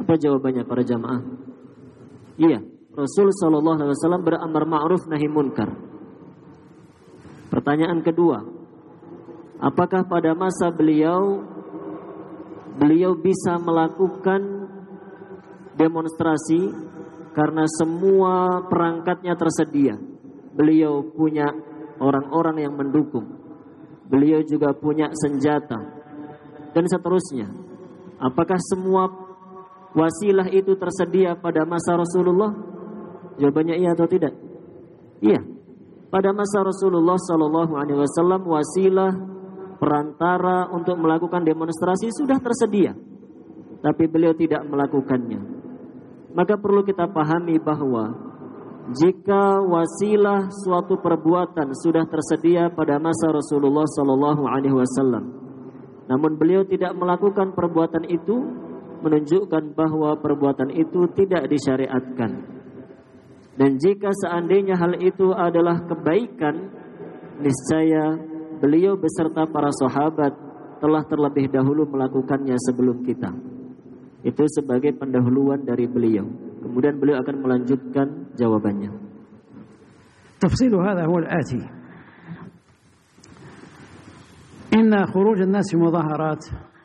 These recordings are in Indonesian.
Apa jawabannya para jamaah? Iya, Rasul sallallahu alaihi wasallam beramar ma'ruf nahi munkar. Pertanyaan kedua, apakah pada masa beliau bisa melakukan demonstrasi karena semua perangkatnya tersedia? Beliau punya orang-orang yang mendukung, beliau juga punya senjata, dan seterusnya. Apakah semua wasilah itu tersedia pada masa Rasulullah? Jawabannya iya atau tidak? Iya. Pada masa Rasulullah sallallahu alaihi wasallam wasilah perantara untuk melakukan demonstrasi sudah tersedia, tapi beliau tidak melakukannya. Maka perlu kita pahami bahwa jika wasilah suatu perbuatan sudah tersedia pada masa Rasulullah sallallahu alaihi wasallam, namun beliau tidak melakukan perbuatan itu, menunjukkan bahwa perbuatan itu tidak disyariatkan. Dan jika seandainya hal itu adalah kebaikan, niscaya beliau beserta para sahabat telah terlebih dahulu melakukannya sebelum kita. Itu sebagai pendahuluan dari beliau. Kemudian beliau akan melanjutkan jawabannya. تفصيل هذا هو الآتي: إن خروج الناس في مظاهرات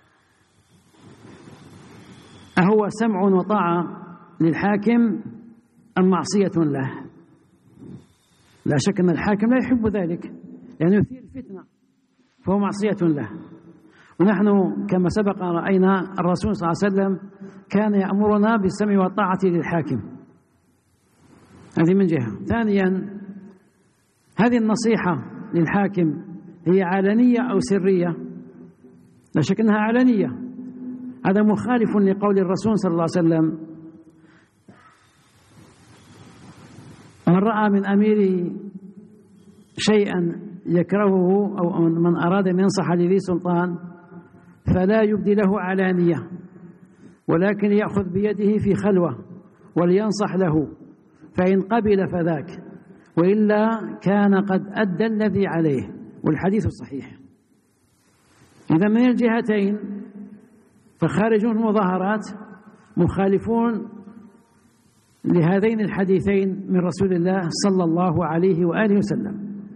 أهو سمع وطاعة للحاكم أم معصية له؟ لا شك أن الحاكم لا يحب ذلك لأنه يثير الفتنة، فهو معصية له. ونحن كما سبق رأينا الرسول صلى الله عليه وسلم كان يأمرنا بالسمع والطاعة للحاكم. هذه من جهة. ثانيا، هذه النصيحة للحاكم هي علنية أو سرية؟ لا شك أنها علنية. هذا مخالف لقول الرسول صلى الله عليه وسلم: من رأى من أمير شيئا يكرهه أو من أراد أن ينصح لذي سلطان فلا يبدي له علانية، ولكن يأخذ بيده في خلوة ولينصح له، فإن قبل فذاك، وإلا كان قد أدى الذي عليه. والحديث الصحيح. إذا من الجهتين فخارجون المظاهرات مخالفون لهذين الحديثين من رسول الله صلى الله عليه وآله وسلم.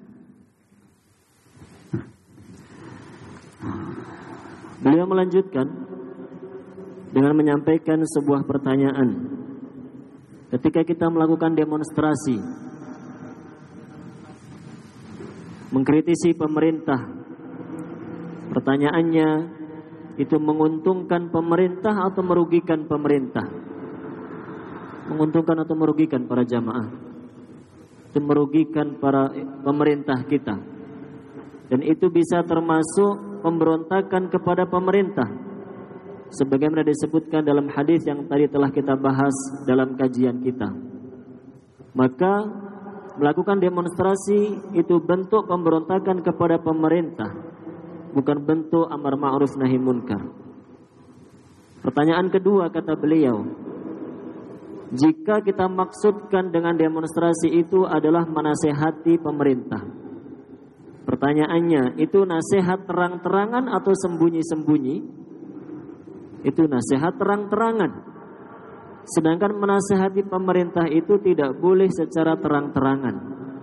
Beliau melanjutkan dengan menyampaikan sebuah pertanyaan. Ketika kita melakukan demonstrasi, mengkritisi pemerintah, pertanyaannya, itu menguntungkan pemerintah atau merugikan pemerintah? Menguntungkan atau merugikan para jamaah? Itu merugikan para pemerintah kita. Dan itu bisa termasuk pemberontakan kepada pemerintah, sebagaimana disebutkan dalam hadis yang tadi telah kita bahas dalam kajian kita. Maka melakukan demonstrasi itu bentuk pemberontakan kepada pemerintah, bukan bentuk amar ma'ruf nahi munkar. Pertanyaan kedua, kata beliau, jika kita maksudkan dengan demonstrasi itu adalah menasehati pemerintah, pertanyaannya, itu nasihat terang-terangan atau sembunyi-sembunyi? Itu nasihat terang-terangan. Sedangkan menasehati pemerintah itu tidak boleh secara terang-terangan.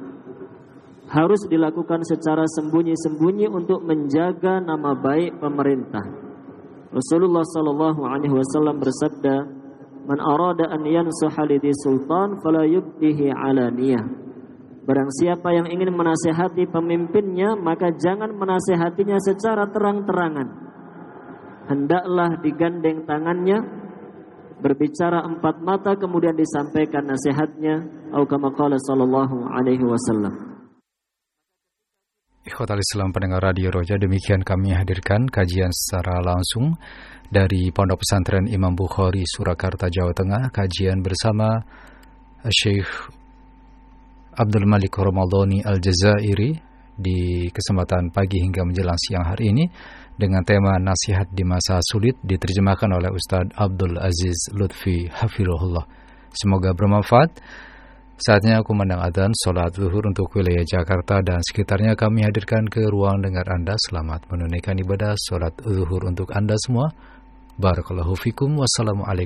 Harus dilakukan secara sembunyi-sembunyi untuk menjaga nama baik pemerintah. Rasulullah sallallahu alaihi wasallam bersabda, "Man arada an yansuha lidhi sultan fala yubdihi alaniyah." Barang siapa yang ingin menasehati pemimpinnya, maka jangan menasehatinya secara terang-terangan. Hendaklah digandeng tangannya, berbicara empat mata, kemudian disampaikan nasihatnya. Atau kama qala sallallahu alaihi wasallam. Ikhwatal Islam pendengar Radio Roja, demikian kami hadirkan kajian secara langsung dari Pondok Pesantren Imam Bukhari, Surakarta, Jawa Tengah. Kajian bersama Syekh Abdul Malik Ramadhani Al-Jazairi di kesempatan pagi hingga menjelang siang hari ini dengan tema nasihat di masa sulit, diterjemahkan oleh Ustadz Abdul Aziz Lutfi Hafirullah. Semoga bermanfaat. Saatnya kumandang adzan salat zuhur untuk wilayah Jakarta dan sekitarnya. Kami hadirkan ke ruang dengar Anda. Selamat menunaikan ibadah salat zuhur untuk Anda semua. Barakallahu fikum. Wassalamualaikum